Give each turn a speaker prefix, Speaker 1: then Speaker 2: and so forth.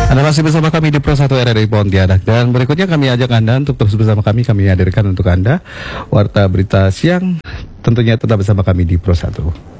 Speaker 1: Anda masih bersama kami di Pro 1 RRI Pontianak, dan berikutnya kami ajak Anda untuk terus bersama kami hadirkan untuk Anda Warta Berita Siang, tentunya tetap bersama kami di Pro 1.